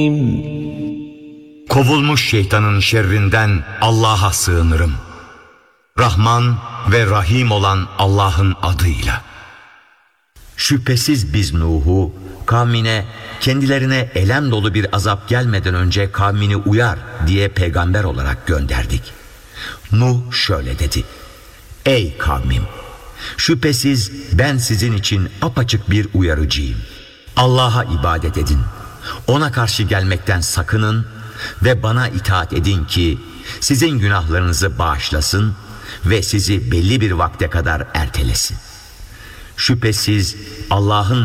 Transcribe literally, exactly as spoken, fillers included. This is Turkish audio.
Kovulmuş şeytanın şerrinden Allah'a sığınırım. Rahman ve Rahim olan Allah'ın adıyla. Şüphesiz biz Nuh'u kavmine kendilerine elem dolu bir azap gelmeden önce kavmini uyar diye peygamber olarak gönderdik. Nuh şöyle dedi: Ey kavmim! Şüphesiz ben sizin için apaçık bir uyarıcıyım. Allah'a ibadet edin. Ona karşı gelmekten sakının ve bana itaat edin ki sizin günahlarınızı bağışlasın ve sizi belli bir vakte kadar ertelesin. Şüphesiz Allah'ın